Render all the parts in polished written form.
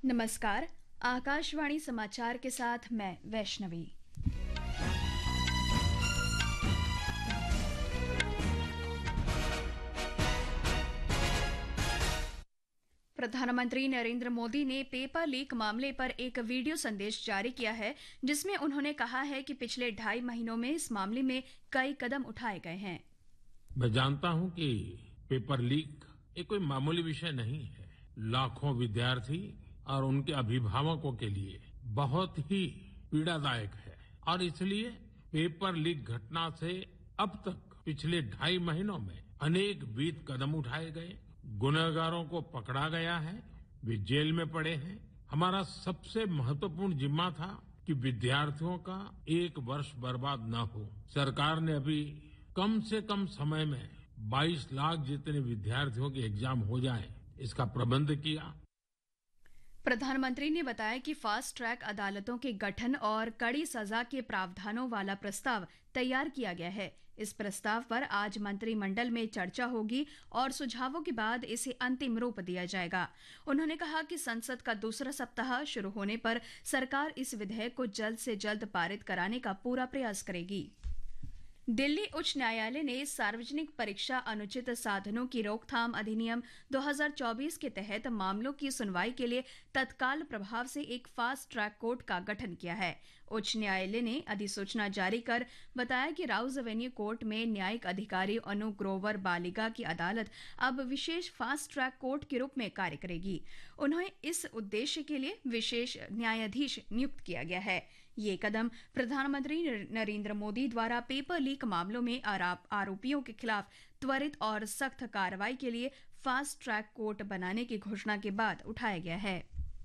नमस्कार। आकाशवाणी समाचार के साथ मैं वैष्णवी। प्रधानमंत्री नरेंद्र मोदी ने पेपर लीक मामले पर एक वीडियो संदेश जारी किया है, जिसमें उन्होंने कहा है कि पिछले 2.5 महीनों में इस मामले में कई कदम उठाए गए हैं। मैं जानता हूं कि पेपर लीक एक कोई मामूली विषय नहीं है। लाखों विद्यार्थी और उनके अभिभावकों के लिए बहुत ही पीड़ादायक है और इसलिए पेपर लीक घटना से अब तक पिछले 2.5 महीनों में अनेक विध कदम उठाए गए, गुनहगारों को पकड़ा गया है, वे जेल में पड़े हैं। हमारा सबसे महत्वपूर्ण जिम्मा था कि विद्यार्थियों का एक वर्ष बर्बाद न हो। सरकार ने अभी कम से कम समय में 22 लाख जितने विद्यार्थियों के एग्जाम हो जाए, इसका प्रबंध किया। प्रधानमंत्री ने बताया कि फास्ट ट्रैक अदालतों के गठन और कड़ी सजा के प्रावधानों वाला प्रस्ताव तैयार किया गया है। इस प्रस्ताव पर आज मंत्रिमंडल में चर्चा होगी और सुझावों के बाद इसे अंतिम रूप दिया जाएगा। उन्होंने कहा कि संसद का दूसरा सप्ताह शुरू होने पर सरकार इस विधेयक को जल्द से जल्द पारित कराने का पूरा प्रयास करेगी। दिल्ली उच्च न्यायालय ने सार्वजनिक परीक्षा अनुचित साधनों की रोकथाम अधिनियम 2024 के तहत मामलों की सुनवाई के लिए तत्काल प्रभाव से एक फास्ट ट्रैक कोर्ट का गठन किया है। उच्च न्यायालय ने अधिसूचना जारी कर बताया कि राउज एवेन्यू कोर्ट में न्यायिक अधिकारी अनु ग्रोवर बालिगा की अदालत अब विशेष फास्ट ट्रैक कोर्ट के रूप में कार्य करेगी। उन्हें इस उद्देश्य के लिए विशेष न्यायाधीश नियुक्त किया गया है। ये कदम प्रधानमंत्री नरेंद्र मोदी द्वारा पेपर लीक मामलों में आरोपियों के खिलाफ त्वरित और सख्त कार्रवाई के लिए फास्ट ट्रैक कोर्ट बनाने की घोषणा के बाद उठाया गया है।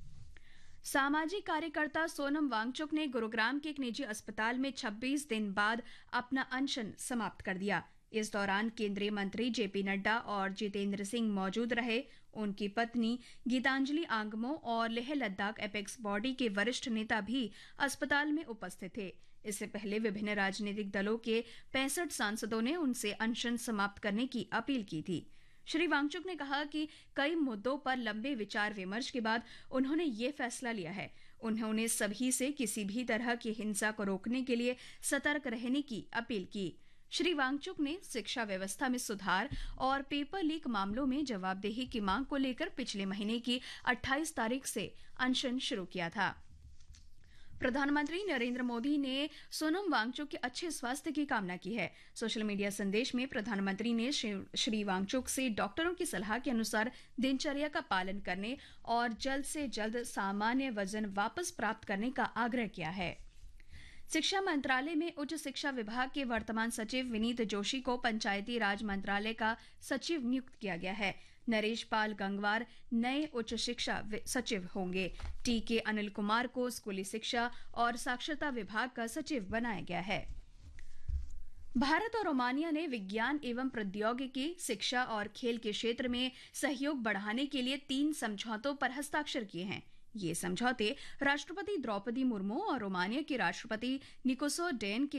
सामाजिक कार्यकर्ता सोनम वांगचुक ने गुरुग्राम के एक निजी अस्पताल में 26 दिन बाद अपना अनशन समाप्त कर दिया। इस दौरान केंद्रीय मंत्री जेपी नड्डा और जितेंद्र सिंह मौजूद रहे। उनकी पत्नी गीतांजलि आंगमो और लेह लद्दाख एपेक्स बॉडी के वरिष्ठ नेता भी अस्पताल में उपस्थित थे। इससे पहले विभिन्न राजनीतिक दलों के 65 सांसदों ने उनसे अनशन समाप्त करने की अपील की थी। श्री वांगचुक ने कहा कि कई मुद्दों पर लंबे विचार विमर्श के बाद उन्होंने ये फैसला लिया है। उन्होंने सभी से किसी भी तरह की हिंसा को रोकने के लिए सतर्क रहने की अपील की। श्री वांगचुक ने शिक्षा व्यवस्था में सुधार और पेपर लीक मामलों में जवाबदेही की मांग को लेकर पिछले महीने की 28 तारीख से अनशन शुरू किया था। प्रधानमंत्री नरेंद्र मोदी ने सोनम वांगचुक के अच्छे स्वास्थ्य की कामना की है। सोशल मीडिया संदेश में प्रधानमंत्री ने श्री वांगचुक से डॉक्टरों की सलाह के अनुसार दिनचर्या का पालन करने और जल्द से जल्द सामान्य वजन वापस प्राप्त करने का आग्रह किया है। शिक्षा मंत्रालय में उच्च शिक्षा विभाग के वर्तमान सचिव विनीत जोशी को पंचायती राज मंत्रालय का सचिव नियुक्त किया गया है। नरेश पाल गंगवार नए उच्च शिक्षा सचिव होंगे। टीके अनिल कुमार को स्कूली शिक्षा और साक्षरता विभाग का सचिव बनाया गया है। भारत और रोमानिया ने विज्ञान एवं प्रौद्योगिकी, शिक्षा और खेल के क्षेत्र में सहयोग बढ़ाने के लिए 3 समझौतों पर हस्ताक्षर किए हैं। ये समझौते राष्ट्रपति द्रौपदी मुर्मू और रोमानिया के राष्ट्रपति निकोसो डेन के